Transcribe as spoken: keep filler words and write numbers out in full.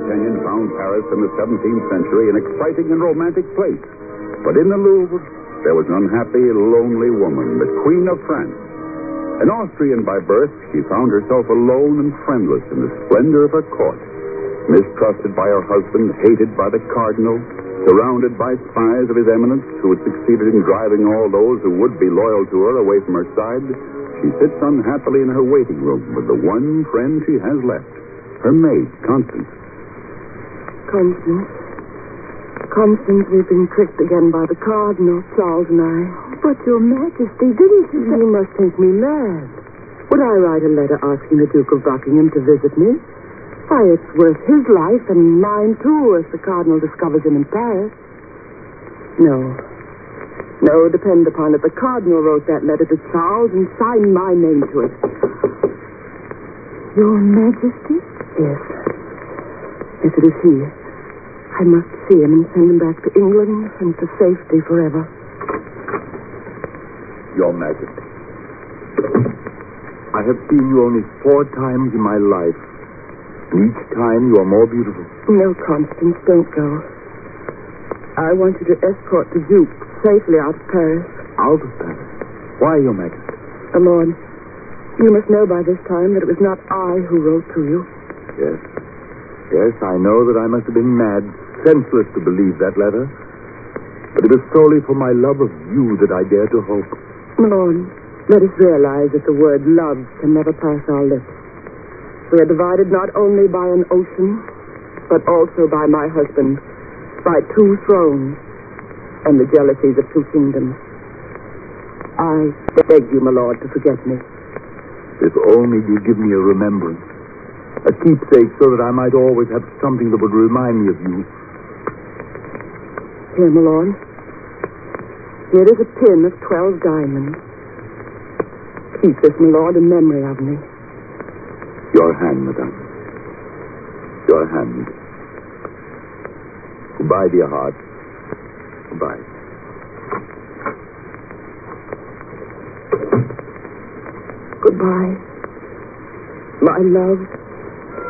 D'Artagnan found Paris in the seventeenth century an exciting and romantic place. But in the Louvre, there was an unhappy, lonely woman, the Queen of France. An Austrian by birth, she found herself alone and friendless in the splendor of her court. Mistrusted by her husband, hated by the cardinal, surrounded by spies of his eminence who had succeeded in driving all those who would be loyal to her away from her side, she sits unhappily in her waiting room with the one friend she has left, her maid, Constance. Constance. Constance, we've been tricked again by the cardinal, Charles and I. But, Your Majesty, didn't you say... You must think me mad. Would I write a letter asking the Duke of Buckingham to visit me? Why, it's worth his life and mine, too, if the cardinal discovers him in Paris. No. No, depend upon it. The cardinal wrote that letter to Charles and signed my name to it. Your Majesty? Yes. Yes, it is he. I must see him and send him back to England and to safety forever. Your Majesty, I have seen you only four times in my life. And each time you are more beautiful. No, Constance, don't go. I want you to escort the Duke safely out of Paris. Out of Paris? Why, Your Majesty? Oh, Lord, you must know by this time that it was not I who wrote to you. Yes. Yes, I know that I must have been mad, senseless to believe that letter. But it was solely for my love of you that I dare to hope. Lord, let us realize that the word love can never pass our lips. We are divided not only by an ocean, but also by my husband, by two thrones, and the jealousies of two kingdoms. I beg you, my lord, to forget me. If only you give me a remembrance, a keepsake, so that I might always have something that would remind me of you. Here, my lord. Here is a pin of twelve diamonds. Keep this, my lord, in memory of me. Your hand, madame. Your hand. Goodbye, dear heart. Goodbye. Goodbye, my love.